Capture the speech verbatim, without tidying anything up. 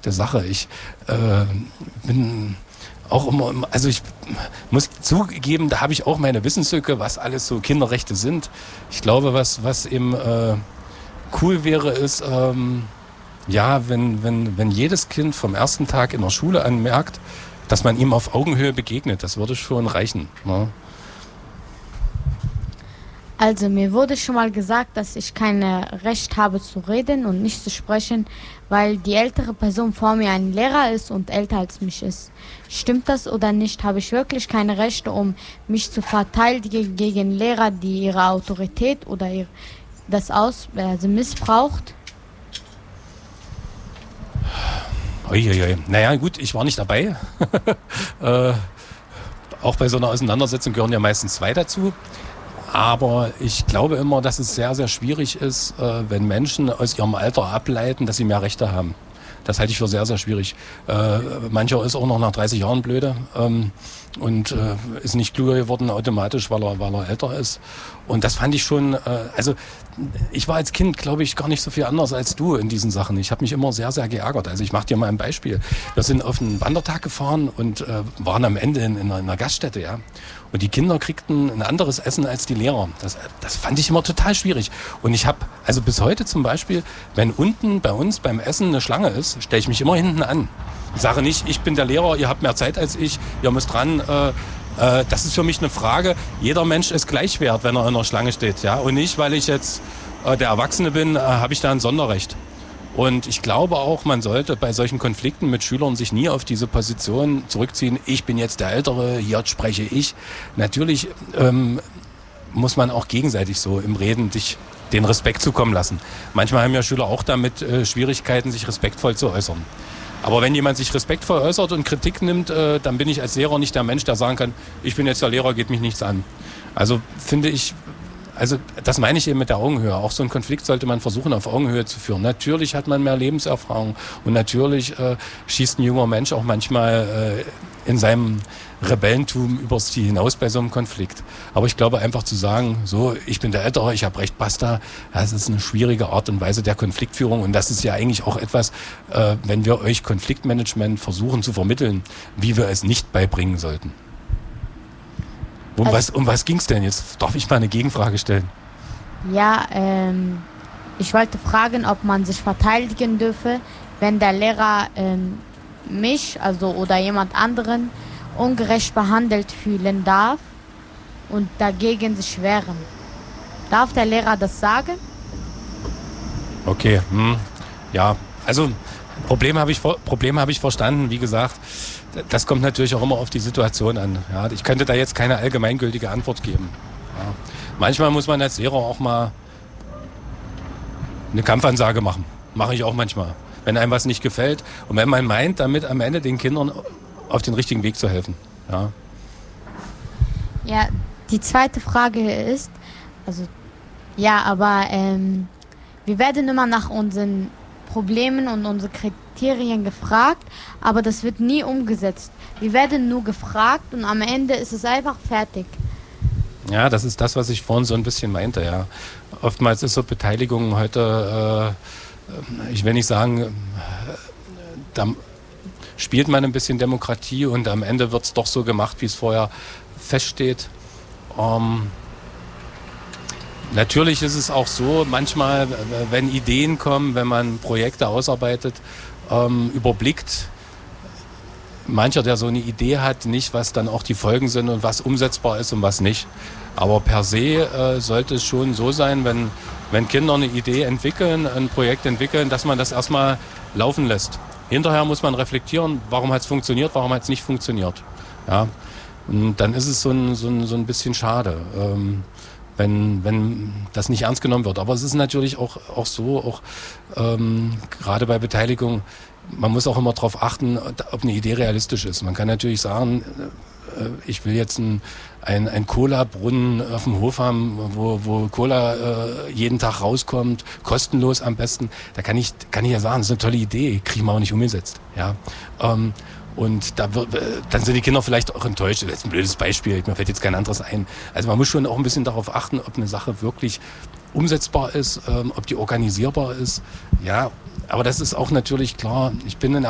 abstrakte Sache. Ich äh, bin auch immer, also ich muss zugeben, da habe ich auch meine Wissenslücke, was alles so Kinderrechte sind. Ich glaube, was, was eben äh, cool wäre, ist, ähm, ja, wenn, wenn, wenn jedes Kind vom ersten Tag in der Schule an merkt, dass man ihm auf Augenhöhe begegnet. Das würde schon reichen. Ne? Also mir wurde schon mal gesagt, dass ich kein Recht habe zu reden und nicht zu sprechen, weil die ältere Person vor mir ein Lehrer ist und älter als mich ist. Stimmt das oder nicht? Habe ich wirklich keine Rechte, um mich zu verteidigen gegen Lehrer, die ihre Autorität oder ihr, das aus, also missbraucht? Uiuiui. Naja, gut, ich war nicht dabei. äh, auch bei so einer Auseinandersetzung gehören ja meistens zwei dazu. Aber ich glaube immer, dass es sehr, sehr schwierig ist, äh, wenn Menschen aus ihrem Alter ableiten, dass sie mehr Rechte haben. Das halte ich für sehr, sehr schwierig. Äh, mancher ist auch noch nach dreißig Jahren blöde ähm, und äh, ist nicht klüger geworden automatisch, weil er, weil er älter ist. Und das fand ich schon, äh, also ich war als Kind, glaube ich, gar nicht so viel anders als du in diesen Sachen. Ich habe mich immer sehr, sehr geärgert. Also ich mache dir mal ein Beispiel. Wir sind auf einen Wandertag gefahren und äh, waren am Ende in, in, einer, in einer Gaststätte, ja. Und die Kinder kriegten ein anderes Essen als die Lehrer. Das, das fand ich immer total schwierig. Und ich habe, also bis heute zum Beispiel, wenn unten bei uns beim Essen eine Schlange ist, stelle ich mich immer hinten an. Ich sage nicht, ich bin der Lehrer, ihr habt mehr Zeit als ich, ihr müsst dran. Äh, äh, das ist für mich eine Frage. Jeder Mensch ist gleich wert, wenn er in der Schlange steht. Ja? Und nicht, weil ich jetzt äh, der Erwachsene bin, äh, habe ich da ein Sonderrecht. Und ich glaube auch, man sollte bei solchen Konflikten mit Schülern sich nie auf diese Position zurückziehen. Ich bin jetzt der Ältere, hier spreche ich. Natürlich ähm, muss man auch gegenseitig so im Reden dich den Respekt zukommen lassen. Manchmal haben ja Schüler auch damit äh, Schwierigkeiten, sich respektvoll zu äußern. Aber wenn jemand sich respektvoll äußert und Kritik nimmt, äh, dann bin ich als Lehrer nicht der Mensch, der sagen kann, ich bin jetzt der Lehrer, geht mich nichts an. Also finde ich, also das meine ich eben mit der Augenhöhe. Auch so einen Konflikt sollte man versuchen, auf Augenhöhe zu führen. Natürlich hat man mehr Lebenserfahrung und natürlich äh, schießt ein junger Mensch auch manchmal äh, in seinem Rebellentum übers Ziel hinaus bei so einem Konflikt. Aber ich glaube, einfach zu sagen, so, ich bin der Ältere, ich habe recht, basta, das ist eine schwierige Art und Weise der Konfliktführung. Und das ist ja eigentlich auch etwas, äh, wenn wir euch Konfliktmanagement versuchen zu vermitteln, wie wir es nicht beibringen sollten. Um Also, was, um was ging es denn jetzt? Darf ich mal eine Gegenfrage stellen? Ja, ähm, ich wollte fragen, ob man sich verteidigen dürfe, wenn der Lehrer ähm, mich, also oder jemand anderen, ungerecht behandelt fühlen darf und dagegen sich wehren. Darf der Lehrer das sagen? Okay, hm, ja, also Problem habe ich, Problem habe ich verstanden, wie gesagt. Das kommt natürlich auch immer auf die Situation an. Ja, ich könnte da jetzt keine allgemeingültige Antwort geben. Ja. Manchmal muss man als Lehrer auch mal eine Kampfansage machen. Mache ich auch manchmal, wenn einem was nicht gefällt. Und wenn man meint, damit am Ende den Kindern auf den richtigen Weg zu helfen. Ja, Ja, die zweite Frage ist, also ja, aber ähm, wir werden immer nach unseren Problemen und unsere Kriterien gefragt, aber das wird nie umgesetzt. Wir werden nur gefragt und am Ende ist es einfach fertig. ja, das ist das, was ich vorhin so ein bisschen meinte. Ja. Oftmals ist so Beteiligung heute, äh, ich will nicht sagen, äh, da spielt man ein bisschen Demokratie und am Ende wird es doch so gemacht, wie es vorher feststeht. Ähm, Natürlich ist es auch so, manchmal, wenn Ideen kommen, wenn man Projekte ausarbeitet, ähm, überblickt mancher, der so eine Idee hat, nicht, was dann auch die Folgen sind und was umsetzbar ist und was nicht. Aber per se äh, sollte es schon so sein, wenn, wenn Kinder eine Idee entwickeln, ein Projekt entwickeln, dass man das erstmal laufen lässt. Hinterher muss man reflektieren, warum hat es funktioniert, warum hat es nicht funktioniert. Ja? Und dann ist es so ein, so ein, so ein bisschen schade. Ähm, Wenn, wenn das nicht ernst genommen wird. Aber es ist natürlich auch, auch so, auch ähm, gerade bei Beteiligung, man muss auch immer darauf achten, ob eine Idee realistisch ist. Man kann natürlich sagen, äh, ich will jetzt ein, ein, ein Cola-Brunnen auf dem Hof haben, wo, wo Cola äh, jeden Tag rauskommt, kostenlos am besten. Da kann ich, kann ich ja sagen, das ist eine tolle Idee, kriegen wir auch nicht umgesetzt. Ja. Ähm, Und da wird, dann sind die Kinder vielleicht auch enttäuscht. Das ist ein blödes Beispiel, mir fällt jetzt kein anderes ein. Also man muss schon auch ein bisschen darauf achten, ob eine Sache wirklich umsetzbar ist, ähm, ob die organisierbar ist. Ja, aber das ist auch natürlich klar. Ich bin in